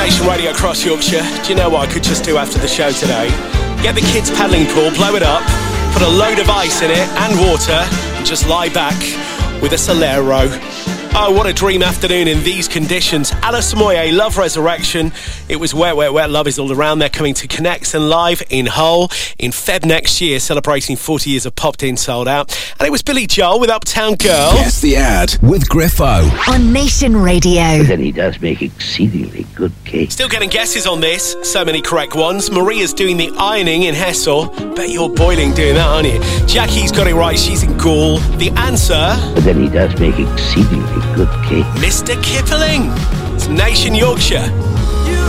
Nation Radio across Yorkshire. Do you know what I could just do after the show today? Get the kids' paddling pool, blow it up, put a load of ice in it and water, and just lie back with a Solero. Oh, what a dream afternoon in these conditions. Alice Moyet, Love Resurrection. It was wet, wet, wet. Love is all around. They're coming to Connects and Live in Hull in Feb next year, celebrating 40 years of Popped In, Sold Out. And it was Billy Joel with Uptown Girl. Guess the ad with Griffo on Nation Radio. But then he does make exceedingly good cake. Still getting guesses on this. So many correct ones. Maria's doing the ironing in Hessel. Bet you're boiling doing that, aren't you? Jackie's got it right. She's in Gaul. The answer... But then he does make exceedingly good cake. Mr. Kipling. It's Nation Yorkshire.